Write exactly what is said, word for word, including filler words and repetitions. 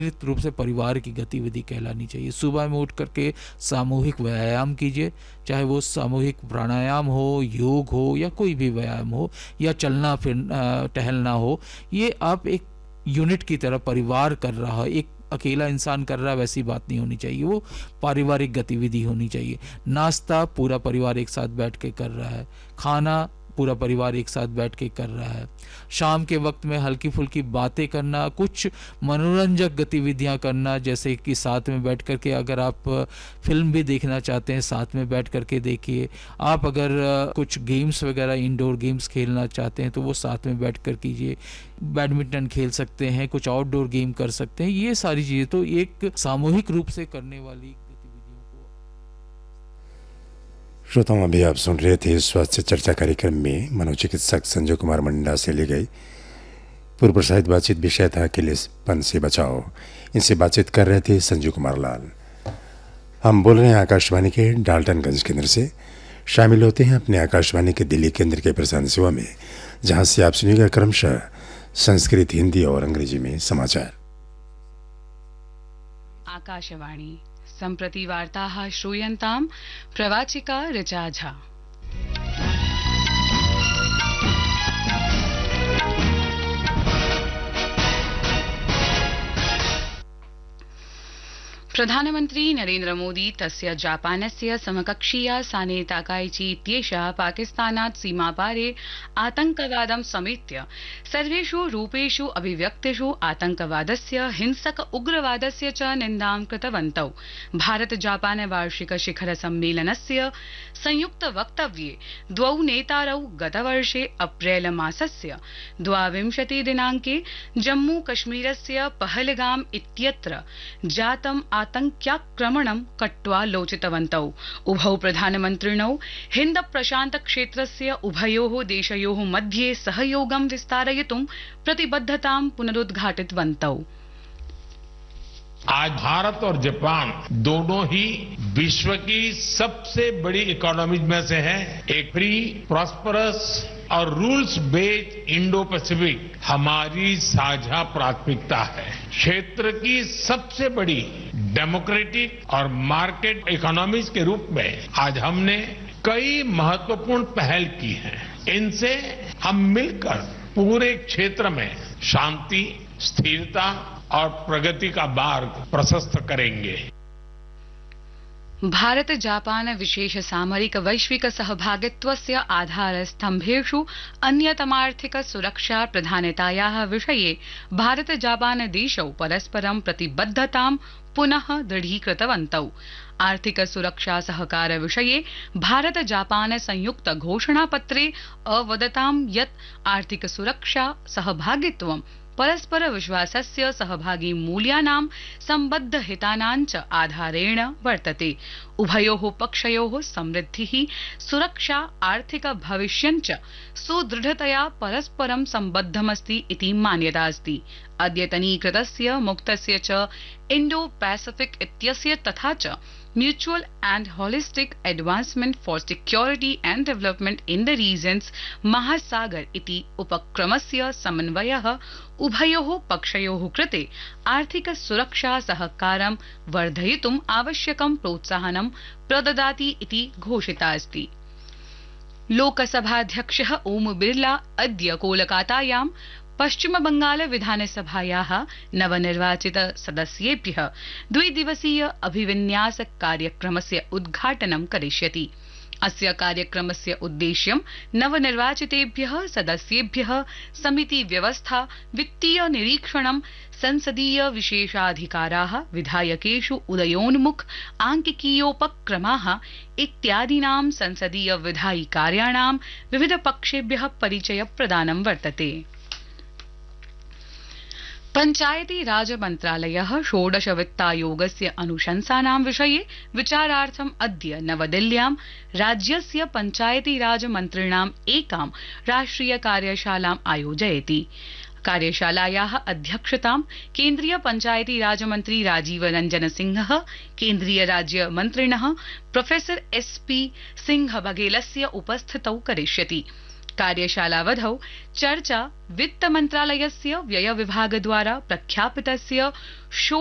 निश्चित रूप से परिवार की गतिविधि कहलानी चाहिए। सुबह में उठ करके सामूहिक व्यायाम कीजिए, चाहे वो सामूहिक प्राणायाम हो, योग हो या कोई भी व्यायाम हो या चलना फिर टहलना हो। ये आप एक यूनिट की तरह परिवार कर रहा है, एक अकेला इंसान कर रहा है वैसी बात नहीं होनी चाहिए, वो पारिवारिक गतिविधि होनी चाहिए। नाश्ता पूरा परिवार एक साथ बैठ के कर रहा है, खाना पूरा परिवार एक साथ बैठ के कर रहा है। शाम के वक्त में हल्की फुल्की बातें करना, कुछ मनोरंजक गतिविधियां करना, जैसे कि साथ में बैठ कर के अगर आप फिल्म भी देखना चाहते हैं साथ में बैठ कर के देखिए। आप अगर कुछ गेम्स वगैरह इंडोर गेम्स खेलना चाहते हैं तो वो साथ में बैठ कर कीजिए। बैडमिंटन खेल सकते हैं, कुछ आउटडोर गेम कर सकते हैं। ये सारी चीज़ें तो एक सामूहिक रूप से करने वाली श्रोताओं, अभी आप सुन रहे थे स्वास्थ्य चर्चा कार्यक्रम में मनोचिकित्सक संजय कुमार मंडा से ली गई पूर्व प्रसारित बातचीत। विषय था अकेलेपन से बचाओ। इनसे बातचीत कर रहे थे संजय कुमार लाल। हम बोल रहे हैं आकाशवाणी के डाल्टनगंज केंद्र से। शामिल होते हैं अपने आकाशवाणी के दिल्ली केंद्र के प्रसारण सेवा में, जहां से आप सुनिएगा क्रमशः संस्कृत, हिंदी और अंग्रेजी में समाचार। आकाशवाणी सम्प्रति वार्ताः श्रूयन्ताम् प्रवाचिका ऋचा झा। प्रधानमन्त्री नरेन्द्र मोदी तस्य जापानस्य समकक्षीया साने ताकाइची इत्येषा पाकिस्तानात् सीमापारे आतंकवादं समेत्य सर्वेषु रूपेषु अभिव्यक्तिषु आतंकवादस्य, हिंसक उग्रवादस्य च निन्दां कृतवन्तौ। भारत जापान वार्षिक शिखर सम्मेलनस्य संयुक्त वक्तव्ये द्वौ नेतारौ गतवर्षे अप्रैल मासस्य द्वाविंशति दिनाङ्के जम्मू कश्मीरस्य पहलगाम इत्यत्र जातम् आतंक्याक्रमणं कट्वालोचितवन्तौ। उभौ प्रधानमन्त्रिणौ हिन्द प्रशान्त क्षेत्रस्य उभयोः देशयोः मध्ये सहयोगं विस्तारयितुं प्रतिबद्धतां पुनरुद्घाटितवन्तौ। आज भारत और जापान दोनों ही विश्व की सबसे बड़ी इकोनॉमीज में से है। एक फ्री, प्रॉस्परस और रूल्स बेस्ड इंडो पैसिफिक हमारी साझा प्राथमिकता है। क्षेत्र की सबसे बड़ी डेमोक्रेटिक और मार्केट इकोनॉमीज के रूप में आज हमने कई महत्वपूर्ण पहल की हैं। इनसे हम मिलकर पूरे क्षेत्र में शांति, स्थिरता और प्रगति का मार्ग प्रशस्त करेंगे। भारत जापान विशेष सामरिक वैश्विक सहभागित्वस्य आधारस्तम्भेषु अन्यतमार्थिक सुरक्षा प्रधानतायाः विषये भारत जापान देशौ परस्परं प्रतिबद्धतां पुनः दृढीकृतवन्तौ। आर्थिक सुरक्षा सहकार विषये भारत जापान संयुक्त घोषणापत्रे अवदतां यत् आर्थिक सुरक्षा सहभागित्वं परस्पर विश्वासस्य, सहभागी मूल्यानां, सम्बद्ध हितानां च आधारेण वर्तते। उभयोः पक्षयोः समृद्धिः, सुरक्षा, आर्थिक भविष्यं च सुदृढतया परस्परं सम्बद्धमस्ति इति मान्यता अस्ति। अद्यतनीकृतस्य मुक्तस्य च इण्डो पैसिफिक इत्यस्य तथा च mutual and holistic advancement for security and development in the reasons महासागर इति उपक्रमस्य समन्वयः उभयोः पक्षयोः कृते आर्थिक सुरक्षा सहकारं वर्धयितुम् आवश्यकं प्रोत्साहनं प्रददाति इति घोषिता अस्ति। लोकसभाध्यक्षः ओम बिरला अद्य कोलकातायां पश्चिम बंगाल विधानसभायाः नवनिर्वाचित सदस्येभ्यः द्विदिवसीय अभिविन्यास कार्यक्रमस्य उद्घाटनं करिष्यति। अस्य कार्यक्रमस्य उद्देश्यं नवनिर्वाचितेभ्यः सदस्येभ्यः समिति व्यवस्था, वित्तीय निरीक्षणं, संसदीय विशेषाधिकाराः, विधायकेषु उदयोन्मुख आंकिकीयोपक्रमाः इत्यादीनां संसदीय विधायि कार्याणां विविध पक्षेभ्यः परिचय प्रदानं वर्तते। पंचायती राज मन्त्रालयः षोडश वित्तायोगस्य अनुशंसानां विषये विचारार्थम् अद्य नवदिल्ल्यां राज्यस्य पंचायती राज मन्त्रिणाम् एकां राष्ट्रिय कार्यशालाम् आयोजयति। कार्यशालायाः अध्यक्षतां केन्द्रीय पंचायती राज मन्त्री राजीव रंजन सिंहः, केन्द्रीय राज्य मन्त्रिणः प्रोफेसर एस पी सिंह बघेलस्य उपस्थितौ करिष्यति। कार्यशालावधौ चर्चा वित्त मन्त्रालयस्य व्यय विभागद्वारा प्रख्यापितस्य